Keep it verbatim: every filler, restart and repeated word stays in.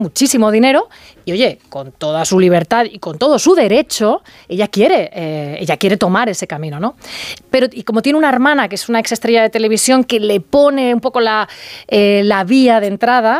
muchísimo dinero y, oye, con toda su libertad y con todo su derecho, ella quiere, eh, ella quiere tomar ese camino, ¿no? Pero, y como tiene una hermana que es una exestrella de televisión que le pone un poco la, eh, la vía de entrada,